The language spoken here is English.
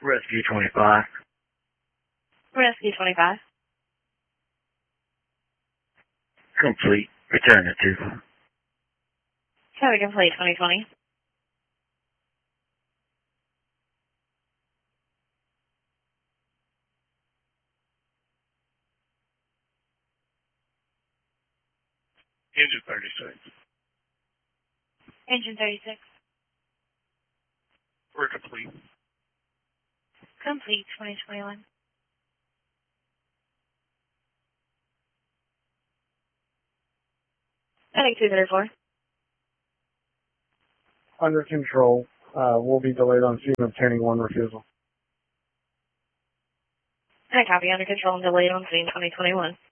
Rescue 25. Rescue 25. Complete. Return it to. Copy complete 2020. Engine 36. Engine 36. We're complete. Complete 2021. Heading 234. Under control. We'll be delayed on scene obtaining one refusal. I copy under control and delayed on scene 2021.